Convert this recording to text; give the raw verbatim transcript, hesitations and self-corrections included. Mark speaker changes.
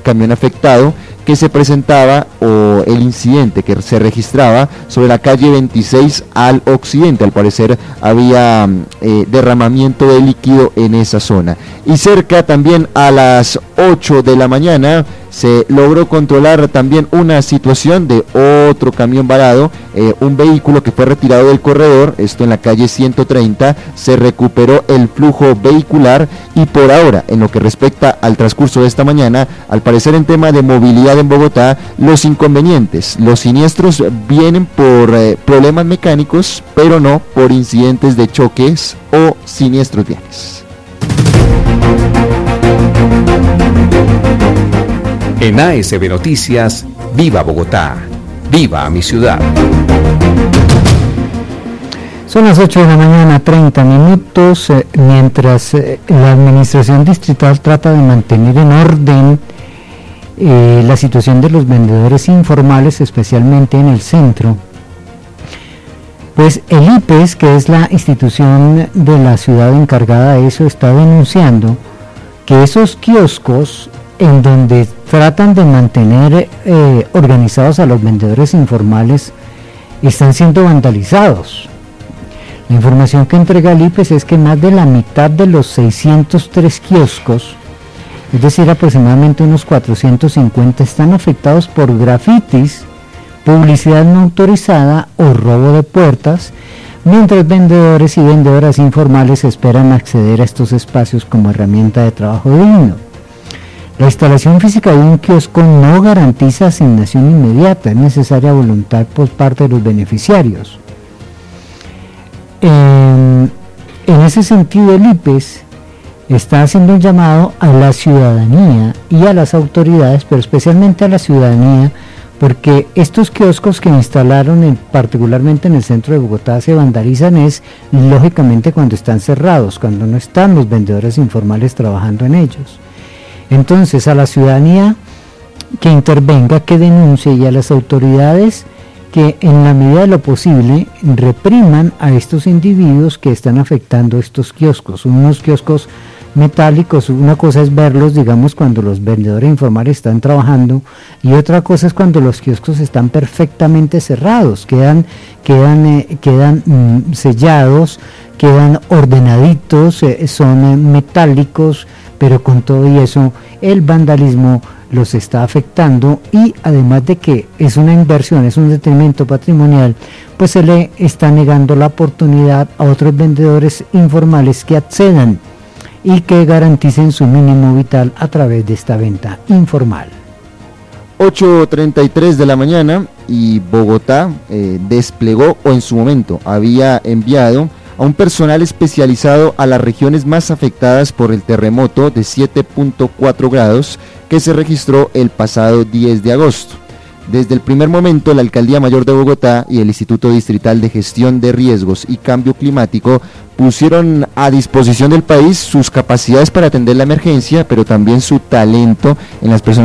Speaker 1: camión afectado que se presentaba o el incidente que se registraba sobre la calle veintiséis al occidente. Al parecer había eh, derramamiento de líquido en esa zona. Y cerca también a las ocho de la mañana se logró controlar también una situación de otro camión varado, eh, un vehículo que fue retirado del corredor, esto en la calle ciento treinta, se recuperó el flujo vehicular y por ahora, en lo que respecta al transcurso de esta mañana, al parecer en tema de movilidad en Bogotá, los inconvenientes, los siniestros vienen por eh, problemas mecánicos, pero no por incidentes de choques o siniestros viales.
Speaker 2: En A S B Noticias, viva Bogotá, viva mi ciudad.
Speaker 3: Son las ocho de la mañana, treinta minutos, eh, mientras eh, la administración distrital trata de mantener en orden eh, la situación de los vendedores informales, especialmente en el centro. Pues el I P E S, que es la institución de la ciudad encargada de eso, está denunciando que esos kioscos en donde tratan de mantener eh, organizados a los vendedores informales están siendo vandalizados. La información que entrega el I P E S es que más de la mitad de los seiscientos tres kioscos, es decir, aproximadamente unos cuatrocientos cincuenta, están afectados por grafitis, publicidad no autorizada o robo de puertas, mientras vendedores y vendedoras informales esperan acceder a estos espacios como herramienta de trabajo digno. La instalación física de un kiosco no garantiza asignación inmediata, es necesaria voluntad por parte de los beneficiarios. En, en ese sentido, el I P E S está haciendo un llamado a la ciudadanía y a las autoridades, pero especialmente a la ciudadanía, porque estos kioscos que instalaron en, particularmente en el centro de Bogotá se vandalizan es lógicamente cuando están cerrados, cuando no están los vendedores informales trabajando en ellos. Entonces a la ciudadanía que intervenga, que denuncie, y a las autoridades que en la medida de lo posible repriman a estos individuos que están afectando estos kioscos, unos kioscos metálicos. Una cosa es verlos, digamos, cuando los vendedores informales están trabajando, y otra cosa es cuando los kioscos están perfectamente cerrados, quedan, quedan, eh, quedan mm, sellados, quedan ordenaditos, eh, son eh, metálicos, pero con todo y eso el vandalismo los está afectando, y además de que es una inversión, es un detrimento patrimonial, pues se le está negando la oportunidad a otros vendedores informales que accedan y que garanticen su mínimo vital a través de esta venta informal.
Speaker 1: ocho treinta y tres de la mañana y Bogotá eh, desplegó, o en su momento había enviado, a un personal especializado a las regiones más afectadas por el terremoto de siete punto cuatro grados que se registró el pasado diez de agosto. Desde el primer momento, la Alcaldía Mayor de Bogotá y el Instituto Distrital de Gestión de Riesgos y Cambio Climático pusieron a disposición del país sus capacidades para atender la emergencia, pero también su talento en las personas